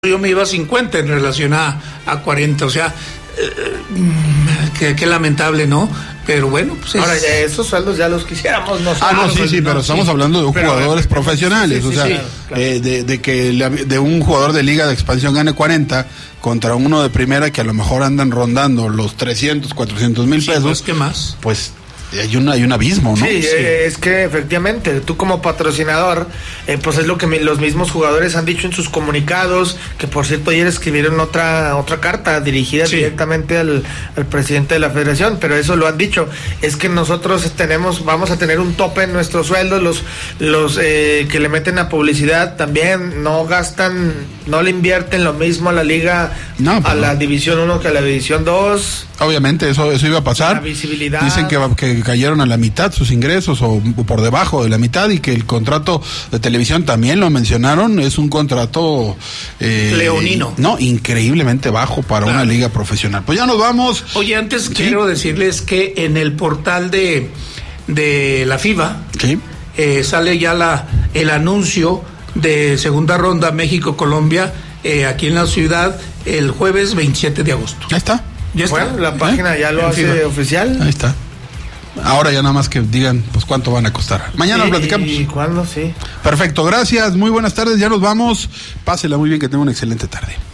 Yo me iba a 50 en relación a 40, o sea, qué lamentable, ¿no? Pero bueno, pues ahora esos sueldos ya los quisiéramos nosotros. Sí, pero estamos hablando de jugadores profesionales, o sea, claro. de un jugador de liga de expansión gane 40 contra uno de primera que a lo mejor andan rondando los 300, 400 mil pesos. Pues, ¿qué más? Pues hay un abismo, ¿no? Sí, es que efectivamente, tú como patrocinador, pues es lo que los mismos jugadores han dicho en sus comunicados, que por cierto ayer escribieron otra carta dirigida directamente al presidente de la federación, pero eso lo han dicho, es que nosotros vamos a tener un tope en nuestros sueldos, los que le meten a publicidad también no gastan, no le invierten lo mismo a la liga, a la División 1 que a la División 2. Obviamente eso iba a pasar. La visibilidad. Dicen que cayeron a la mitad sus ingresos o por debajo de la mitad, y que el contrato de televisión también lo mencionaron, es un contrato leonino. No, increíblemente bajo para una liga profesional. Pues ya nos vamos. Oye, antes quiero decirles que en el portal de la FIBA sale ya el anuncio de segunda ronda México-Colombia aquí en la ciudad el jueves 27 de agosto. Ahí está. Ya está. Bueno, la página ya lo hace oficial. Ahí está. Ahora ya nada más que digan pues cuánto van a costar. Mañana lo platicamos. ¿Y cuándo? Sí. Perfecto, gracias, muy buenas tardes, ya nos vamos. Pásela muy bien, que tenga una excelente tarde.